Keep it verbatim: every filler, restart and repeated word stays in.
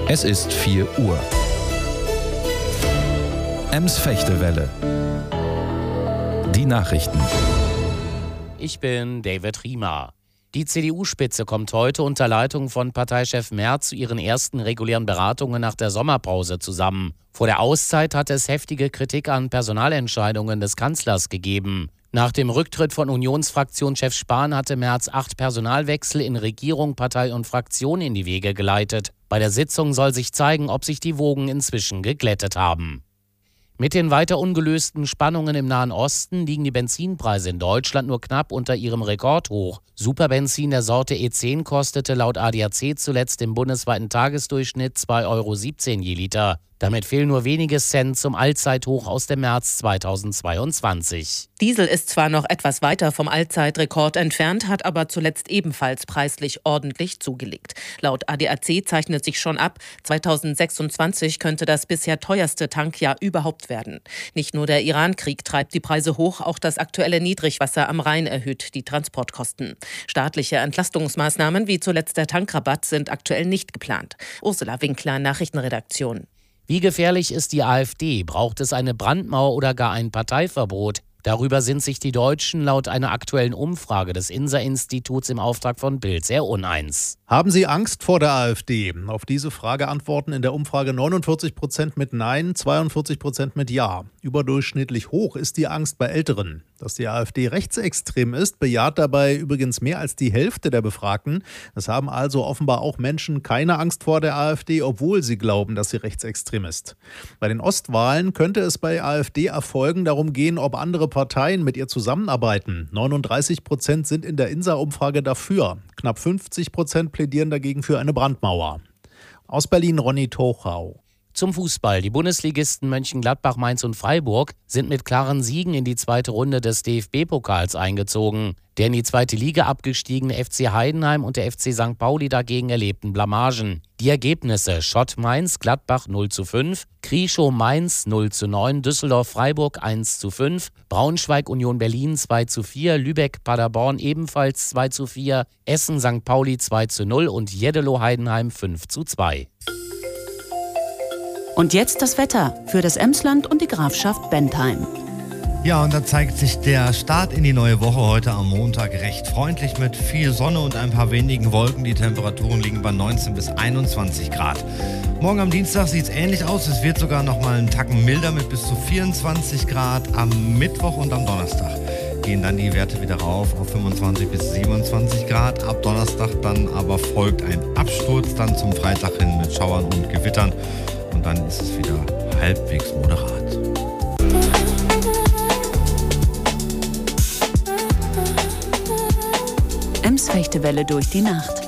Es ist vier Uhr. Ems Fechtewelle. Die Nachrichten. Ich bin David Riemer. Die C D U-Spitze kommt heute unter Leitung von Parteichef Merz zu ihren ersten regulären Beratungen nach der Sommerpause zusammen. Vor der Auszeit hatte es heftige Kritik an Personalentscheidungen des Kanzlers gegeben. Nach dem Rücktritt von Unionsfraktionschef Spahn hatte Merz acht Personalwechsel in Regierung, Partei und Fraktion in die Wege geleitet. Bei der Sitzung soll sich zeigen, ob sich die Wogen inzwischen geglättet haben. Mit den weiter ungelösten Spannungen im Nahen Osten liegen die Benzinpreise in Deutschland nur knapp unter ihrem Rekordhoch. Superbenzin der Sorte E zehn kostete laut A D A C zuletzt im bundesweiten Tagesdurchschnitt zwei Euro siebzehn je Liter. Damit fehlen nur wenige Cent zum Allzeithoch aus dem März zweitausendzweiundzwanzig. Diesel ist zwar noch etwas weiter vom Allzeitrekord entfernt, hat aber zuletzt ebenfalls preislich ordentlich zugelegt. Laut A D A C zeichnet sich schon ab, zweitausendsechsundzwanzig könnte das bisher teuerste Tankjahr überhaupt werden. Nicht nur der Iran-Krieg treibt die Preise hoch, auch das aktuelle Niedrigwasser am Rhein erhöht die Transportkosten. Staatliche Entlastungsmaßnahmen wie zuletzt der Tankrabatt sind aktuell nicht geplant. Ursula Winkler, Nachrichtenredaktion. Wie gefährlich ist die AfD? Braucht es eine Brandmauer oder gar ein Parteiverbot? Darüber sind sich die Deutschen laut einer aktuellen Umfrage des INSA-Instituts im Auftrag von Bild sehr uneins. Haben Sie Angst vor der AfD? Auf diese Frage antworten in der Umfrage neunundvierzig Prozent mit Nein, zweiundvierzig Prozent mit Ja. Überdurchschnittlich hoch ist die Angst bei Älteren. Dass die AfD rechtsextrem ist, bejaht dabei übrigens mehr als die Hälfte der Befragten. Es haben also offenbar auch Menschen keine Angst vor der AfD, obwohl sie glauben, dass sie rechtsextrem ist. Bei den Ostwahlen könnte es bei AfD-Erfolgen darum gehen, ob andere Parteien mit ihr zusammenarbeiten. neununddreißig Prozent sind in der INSA-Umfrage dafür. Knapp fünfzig Prozent plädieren dagegen für eine Brandmauer. Aus Berlin Ronny Tochau. Zum Fußball. Die Bundesligisten Mönchengladbach, Mainz und Freiburg sind mit klaren Siegen in die zweite Runde des D F B-Pokals eingezogen. Der in die zweite Liga abgestiegene F C Heidenheim und der F C Sankt Pauli dagegen erlebten Blamagen. Die Ergebnisse: Schott Mainz, Gladbach null zu fünf, Krieschow Mainz null zu neun, Düsseldorf Freiburg eins zu fünf, Braunschweig Union Berlin zwei zu vier, Lübeck Paderborn ebenfalls zwei zu vier, Essen Sankt Pauli zwei zu null und Jeddelo Heidenheim fünf zu zwei. Und jetzt das Wetter für das Emsland und die Grafschaft Bentheim. Ja, und da zeigt sich der Start in die neue Woche heute am Montag recht freundlich mit viel Sonne und ein paar wenigen Wolken. Die Temperaturen liegen bei neunzehn bis einundzwanzig Grad. Morgen am Dienstag sieht es ähnlich aus. Es wird sogar noch mal einen Tacken milder mit bis zu vierundzwanzig Grad. Am Mittwoch und am Donnerstag gehen dann die Werte wieder rauf auf fünfundzwanzig bis siebenundzwanzig Grad. Ab Donnerstag dann aber folgt ein Absturz dann zum Freitag hin mit Schauern und Gewittern. Und dann ist es wieder halbwegs moderat. Ems Fechtewelle durch die Nacht.